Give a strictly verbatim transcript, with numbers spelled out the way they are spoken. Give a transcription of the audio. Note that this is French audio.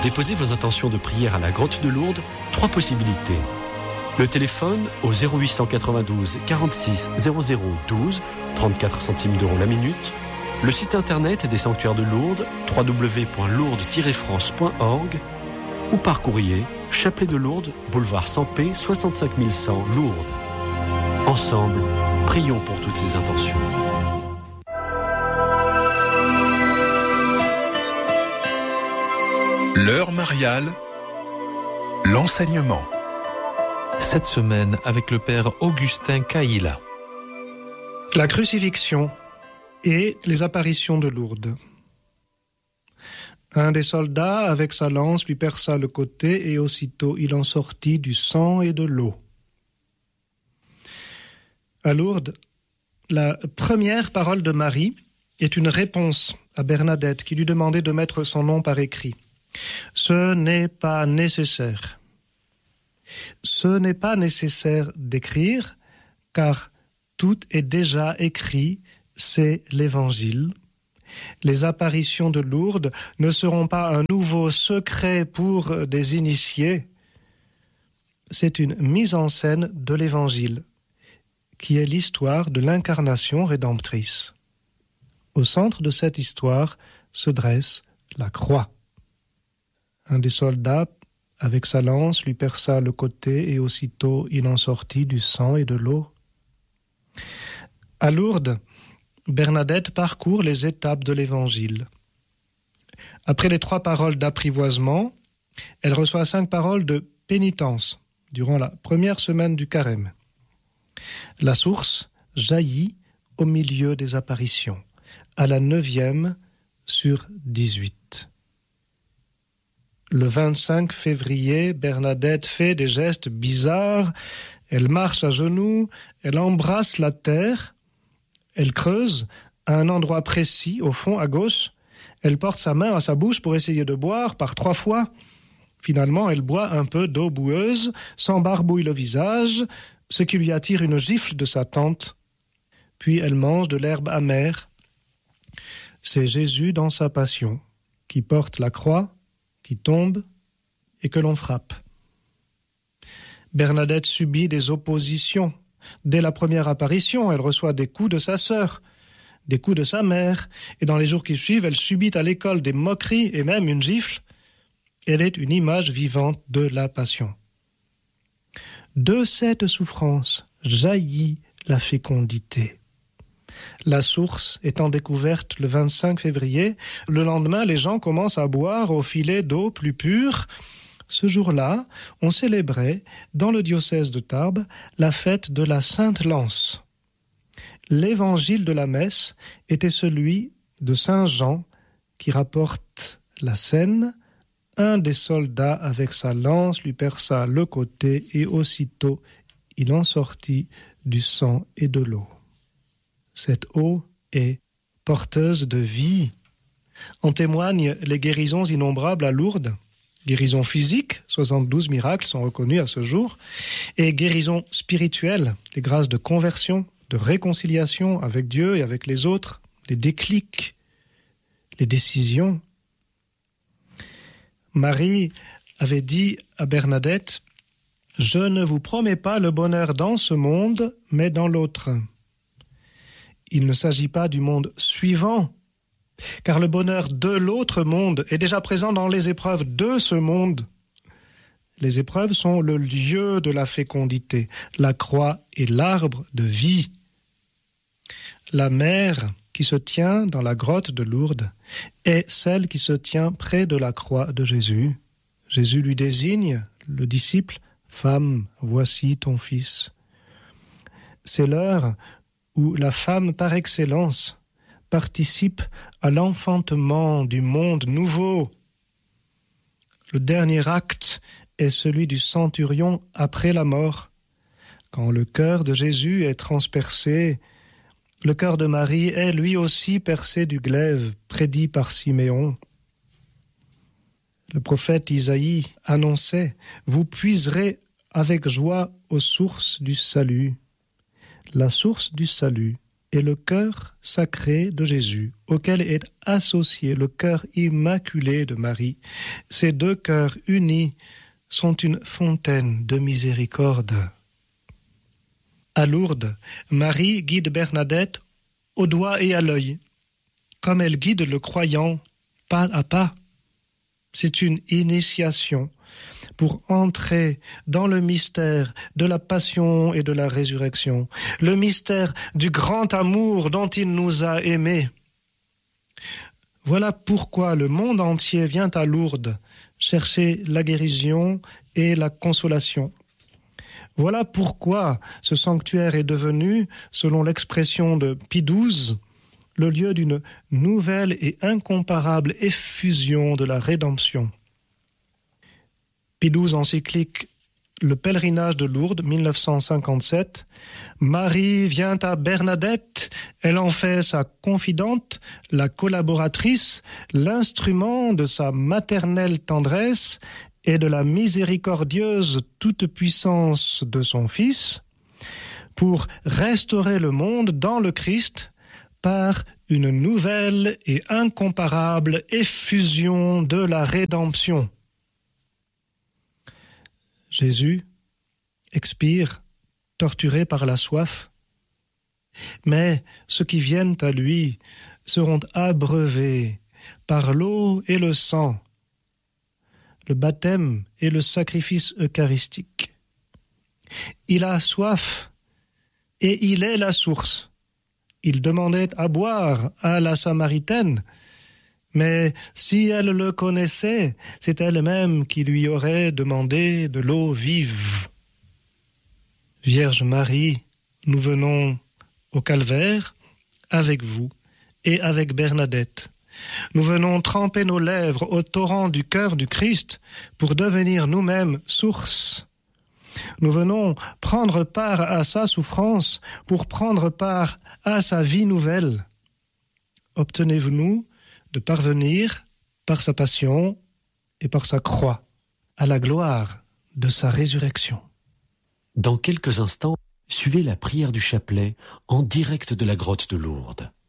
déposer vos intentions de prière à la Grotte de Lourdes, trois possibilités. Le téléphone au zéro huit cent quatre-vingt-douze quarante-six zéro zéro douze, trente-quatre centimes d'euros la minute. Le site internet des sanctuaires de Lourdes, w w w point lourdes tiret france point org, ou par courrier, Chapelet de Lourdes, boulevard Sampé, soixante-cinq mille cent, Lourdes. Ensemble, prions pour toutes ces intentions. L'heure mariale, l'enseignement. Cette semaine avec le père Augustin Caïla. La crucifixion et les apparitions de Lourdes. Un des soldats, avec sa lance, lui perça le côté, et aussitôt il en sortit du sang et de l'eau. À Lourdes, la première parole de Marie est une réponse à Bernadette qui lui demandait de mettre son nom par écrit. Ce n'est pas nécessaire. Ce n'est pas nécessaire d'écrire, car tout est déjà écrit, c'est l'Évangile. Les apparitions de Lourdes ne seront pas un nouveau secret pour des initiés. C'est une mise en scène de l'Évangile, qui est l'histoire de l'incarnation rédemptrice. Au centre de cette histoire se dresse la croix. Un des soldats, avec sa lance, lui perça le côté, et aussitôt il en sortit du sang et de l'eau. À Lourdes, Bernadette parcourt les étapes de l'Évangile. Après les trois paroles d'apprivoisement, elle reçoit cinq paroles de pénitence durant la première semaine du carême. La source jaillit au milieu des apparitions, à la neuvième sur dix-huit. Le vingt-cinq février, Bernadette fait des gestes bizarres. Elle marche à genoux, elle embrasse la terre, elle creuse à un endroit précis, au fond, à gauche. Elle porte sa main à sa bouche pour essayer de boire par trois fois. Finalement, elle boit un peu d'eau boueuse, s'embarbouille le visage, ce qui lui attire une gifle de sa tante. Puis elle mange de l'herbe amère. C'est Jésus dans sa passion, qui porte la croix, qui tombe et que l'on frappe. Bernadette subit des oppositions. Dès la première apparition, elle reçoit des coups de sa sœur, des coups de sa mère, et dans les jours qui suivent, elle subit à l'école des moqueries et même une gifle. Elle est une image vivante de la passion. De cette souffrance jaillit la fécondité. La source étant découverte le vingt-cinq février, le lendemain, les gens commencent à boire au filet d'eau plus pure. Ce jour-là, on célébrait, dans le diocèse de Tarbes, la fête de la Sainte Lance. L'évangile de la messe était celui de Saint Jean, qui rapporte la scène. Un des soldats, avec sa lance, lui perça le côté, et aussitôt il en sortit du sang et de l'eau. Cette eau est porteuse de vie. En témoignent les guérisons innombrables à Lourdes. Guérisons physiques, soixante-douze miracles sont reconnus à ce jour, et guérisons spirituelles, les grâces de conversion, de réconciliation avec Dieu et avec les autres, les déclics, les décisions. Marie avait dit à Bernadette « Je ne vous promets pas le bonheur dans ce monde, mais dans l'autre. » Il ne s'agit pas du monde suivant, car le bonheur de l'autre monde est déjà présent dans les épreuves de ce monde. Les épreuves sont le lieu de la fécondité. La croix est l'arbre de vie. La mère qui se tient dans la grotte de Lourdes est celle qui se tient près de la croix de Jésus. Jésus lui désigne, le disciple, « Femme, voici ton fils ». C'est l'heure où la femme par excellence participe à l'enfantement du monde nouveau. Le dernier acte est celui du centurion après la mort. Quand le cœur de Jésus est transpercé, le cœur de Marie est lui aussi percé du glaive prédit par Siméon. Le prophète Isaïe annonçait « Vous puiserez avec joie aux sources du salut ». La source du salut est le cœur sacré de Jésus, auquel est associé le cœur immaculé de Marie. Ces deux cœurs unis sont une fontaine de miséricorde. À Lourdes, Marie guide Bernadette au doigt et à l'œil, comme elle guide le croyant pas à pas. C'est une initiation pour entrer dans le mystère de la passion et de la résurrection, le mystère du grand amour dont il nous a aimés. Voilà pourquoi le monde entier vient à Lourdes chercher la guérison et la consolation. Voilà pourquoi ce sanctuaire est devenu, selon l'expression de Pie douze, le lieu d'une nouvelle et incomparable effusion de la rédemption. Pie douze encyclique Le pèlerinage de Lourdes, mille neuf cent cinquante-sept. Marie vient à Bernadette, elle en fait sa confidente, la collaboratrice, l'instrument de sa maternelle tendresse et de la miséricordieuse toute-puissance de son Fils, pour restaurer le monde dans le Christ par une nouvelle et incomparable effusion de la rédemption. Jésus expire, torturé par la soif, mais ceux qui viennent à lui seront abreuvés par l'eau et le sang, le baptême et le sacrifice eucharistique. Il a soif et il est la source. Il demandait à boire à la Samaritaine, mais si elle le connaissait, c'est elle-même qui lui aurait demandé de l'eau vive. Vierge Marie, nous venons au calvaire avec vous et avec Bernadette. Nous venons tremper nos lèvres au torrent du cœur du Christ pour devenir nous-mêmes source. Nous venons prendre part à sa souffrance pour prendre part à sa vie nouvelle. Obtenez-vous-nous de parvenir, par sa passion et par sa croix, à la gloire de sa résurrection. Dans quelques instants, suivez la prière du chapelet en direct de la grotte de Lourdes.